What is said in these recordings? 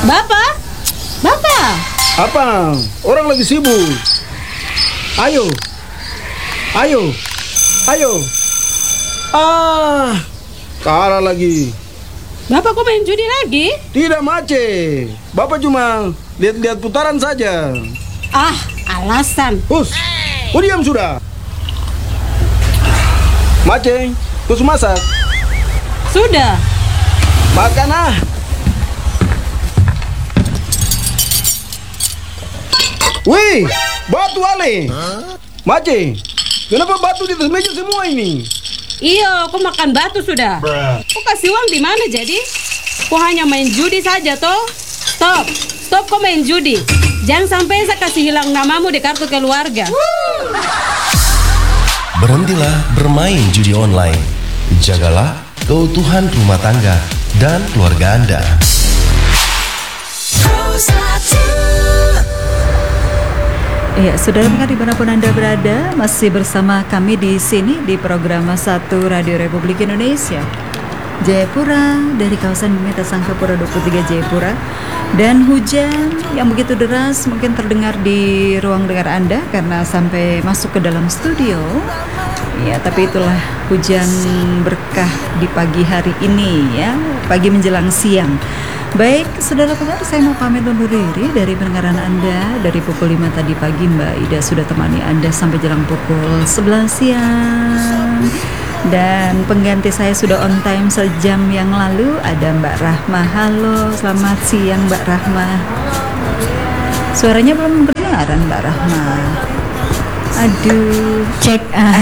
Bapak? Bapak? Apa? Orang lagi sibuk. Ayo. Ayo. Ayo. Kalah lagi. Bapak kok main judi lagi? Tidak, Mace. Bapak cuma lihat-lihat putaran saja. Alasan. Hus, diam sudah. Mace, terus masak. Sudah. Makan Wih, batu ale. Mace, kenapa batu di atas meja semua ini? Iya, kok makan batu sudah. Kok kasih uang di mana jadi? Kok hanya main judi saja toh? Stop kok main judi. Jangan sampai saya kasih hilang namamu di kartu keluarga. Berhentilah bermain judi online. Jagalah keutuhan rumah tangga dan keluarga Anda. Ya, saudara pendengar dimanapun Anda berada, masih bersama kami di sini di program 1 Radio Republik Indonesia Jayapura, dari kawasan Mimita Sangkapura 23 Jayapura. Dan hujan yang begitu deras mungkin terdengar di ruang dengar Anda karena sampai masuk ke dalam studio. Ya, tapi itulah hujan berkah di pagi hari ini ya, pagi menjelang siang. Baik, saudara pendengar, saya mau pamit undur diri dari pendengaran Anda. Dari pukul 5 tadi pagi Mbak Ida sudah temani Anda sampai jelang pukul 11 siang. Dan pengganti saya sudah on time sejam yang lalu, ada Mbak Rahma. Halo, selamat siang Mbak Rahma. Suaranya belum kedengaran Mbak Rahma. Aduh, cek.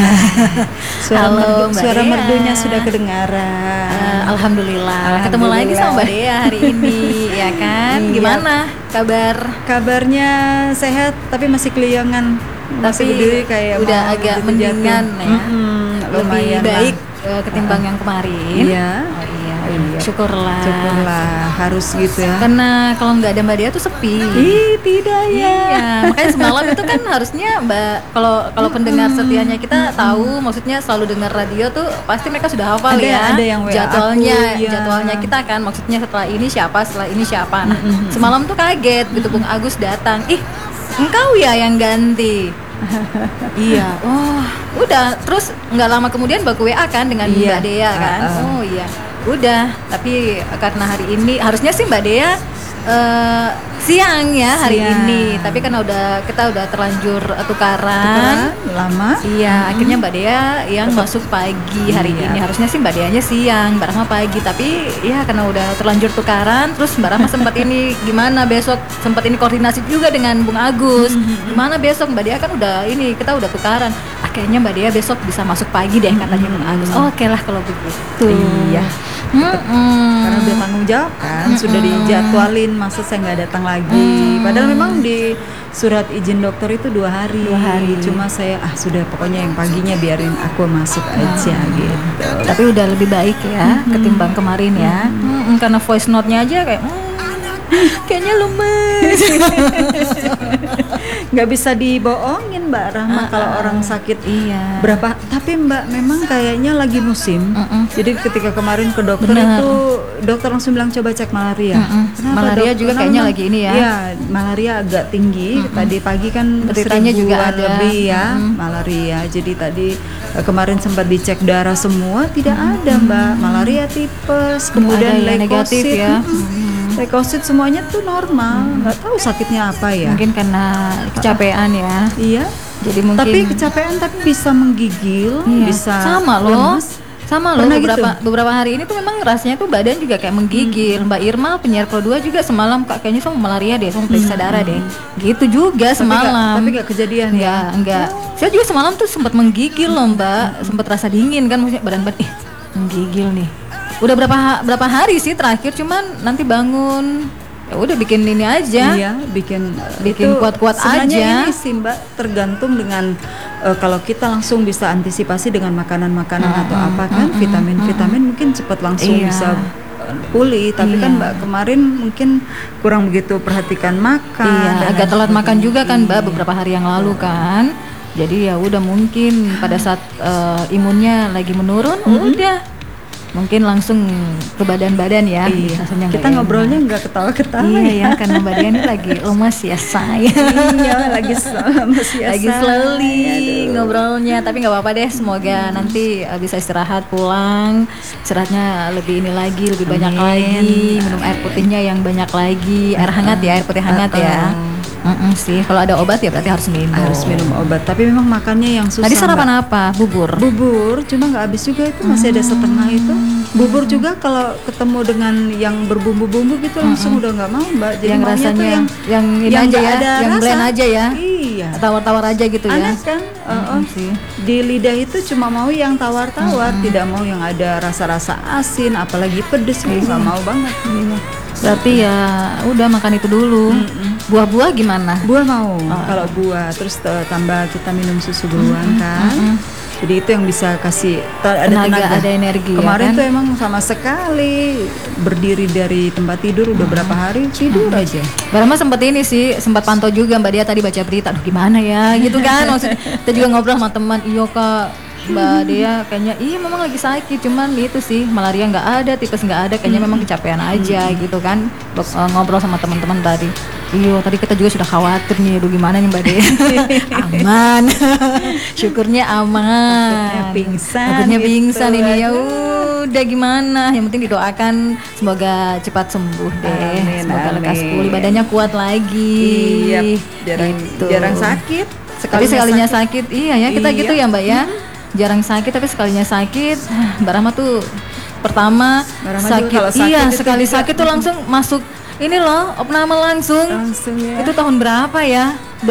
Suara merdunya sudah kedengaran. Alhamdulillah. Ketemu lagi sama Mbak Dea hari ini, ya kan? Gimana kabarnya? Sehat, tapi masih keliangan. Masih berdiri kayak udah agak mendingan ya. Lumayan lebih baik ketimbang yang kemarin. Iya. Syukurlah. Harus gitu ya. Karena kalau nggak ada Mbak Dea tuh sepi. Tidak ya. Iya, makanya semalam itu kan harusnya Mbak, kalau pendengar setianya kita tahu, maksudnya selalu dengar radio tuh pasti mereka sudah hafal ada yang WA jadwalnya kita kan, maksudnya setelah ini siapa. Nah, semalam tuh kaget gitu Bung Agus datang. Engkau ya yang ganti. Iya. Oh, udah. Terus nggak lama kemudian baku WA kan dengan Mbak Dea kan. Oh iya. Udah. Tapi karena hari ini harusnya sih Mbak Dea siang ya hari ini. Tapi kan kita udah terlanjur tukaran lama. Iya. Akhirnya Mbak Dea yang masuk pagi hari ini. Harusnya sih Mbak Deanya siang, Mbak Rahma pagi. Tapi ya karena udah terlanjur tukaran. Terus Mbak Rahma sempat ini gimana besok, sempat ini koordinasi juga dengan Bung Agus. Gimana besok Mbak Dea kan kita udah tukaran. Kayaknya Mbak Dea besok bisa masuk pagi deh katanya Bung Agus. Oke lah kalau begitu. Iya. Karena udah tanggung jawab kan, sudah dijadwalin, masa saya nggak datang lagi. Padahal memang di surat izin dokter itu 2 hari. Cuma saya sudah pokoknya yang paginya biarin aku masuk aja gitu. Tapi udah lebih baik ya ketimbang kemarin ya. Karena voice note-nya aja kayaknya lemes. Nggak bisa dibohongin Mbak Rahma kalau orang sakit. Iya. Tapi Mbak memang kayaknya lagi musim. Jadi ketika kemarin ke dokter itu dokter langsung bilang coba cek malaria. Malaria juga kayaknya lagi ini ya. Iya, malaria agak tinggi. Tadi pagi kan beritanya juga ada lebih ya malaria. Jadi tadi kemarin sempat dicek darah semua tidak ada Mbak. Malaria tipes, kemudian negatif ya. Leukosit semuanya tuh normal, nggak tahu sakitnya apa ya. Mungkin karena kecapean ya. Iya. Jadi mungkin. Tapi kecapean tapi bisa menggigil, bisa sama loh. lemes. Sama loh, beberapa hari ini tuh memang rasanya tuh badan juga kayak menggigil. Mbak Irma penyiar Pro 2 juga semalam kayaknya sama malaria deh, sama periksa darah deh. Gitu juga semalam. Tapi gak kejadian ya? Enggak. Saya juga semalam tuh sempat menggigil loh Mbak, sempat rasa dingin kan, maksudnya badan menggigil nih. Udah berapa hari sih terakhir, cuman nanti bangun ya udah bikin ini aja. Iya, bikin kuat-kuat aja. Sebenarnya ini sih Mbak tergantung dengan kalau kita langsung bisa antisipasi dengan makanan-makanan atau apa kan, vitamin-vitamin mungkin cepat langsung bisa pulih. Tapi kan Mbak kemarin mungkin kurang begitu perhatikan makan. Agak telat makan juga kan Mbak beberapa hari yang lalu kan. Jadi ya udah mungkin pada saat imunnya lagi menurun, udah mungkin langsung ke badan-badan ya. Iya. Rasanya nggak Kita ngobrolnya nggak ketawa-ketawa Iya ya, karena Mbak Dia ini lagi lemas ya saya. Iya, lagi lemas ya, Lagi Say. slowly Aduh. ngobrolnya, tapi nggak apa-apa deh. Semoga nanti bisa istirahat pulang, istirahatnya lebih ini lagi, lebih banyak Amin. lagi, minum air putihnya yang banyak lagi, air hangat ya, air putih hangat ya. Sih, kalau ada obat ya berarti harus minum. Harus minum obat, tapi memang makannya yang susah. Tadi sarapan Mbak. apa? Bubur. Bubur, cuma nggak habis juga itu, masih ada setengah itu. Bubur juga kalau ketemu dengan yang berbumbu-bumbu gitu langsung udah nggak mau, Mbak. Jadi Yang maunya tuh rasanya yang yang ini aja nggak ya, ada yang rasa. blend aja ya. Iya. Tawar-tawar aja gitu ya. Aneh kan? Sih. Di lidah itu cuma mau yang tawar-tawar, tidak mau yang ada rasa-rasa asin, apalagi pedes, nggak mau banget. Berarti ya udah makan itu dulu. Buah-buah gimana? Buah mau, kalau buah, terus tambah kita minum susu beruang kan. Jadi itu yang bisa kasih ada tenaga, ada energi. Kemarin ya kan? tuh emang sama sekali berdiri dari tempat tidur udah berapa hari tidur aja. Barama sempat ini sih, sempat pantau juga Mbak Dia tadi baca berita. Aduh gimana ya gitu kan. Maksudnya kita juga ngobrol sama teman, iya Kak. Mbak Dea kayaknya iya memang lagi sakit, cuman itu sih malaria nggak ada, tipes nggak ada, kayaknya memang kecapean aja gitu kan. Ngobrol sama teman-teman tadi. Iya, tadi kita juga sudah khawatir nih, aduh gimana nih Mbak Dea. Aman. Syukurnya aman. Takutnya gitu. pingsan ini ya. Udah gimana? Yang penting didoakan semoga cepat sembuh deh. Amin, Semoga lekas amin. pulih, badannya kuat lagi. Iya, jarang Gitu. jarang sakit. Tapi sekalinya sakit, iya ya kita Iya. gitu ya Mbak ya. Jarang sakit tapi sekalinya sakit, Mbak Rahma tuh pertama Mbak Rahma juga sakit, kalau sakit iya itu sekali juga, sakit tuh langsung masuk ini loh opname langsung. Langsung ya. Itu tahun berapa ya?